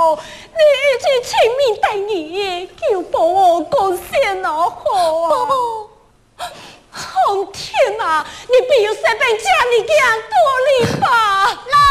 后，你一直亲密待你，叫保我贡献老好啊！ 宝宝， 苍天啊，你不要随便嫁你给俺多里吧！ 老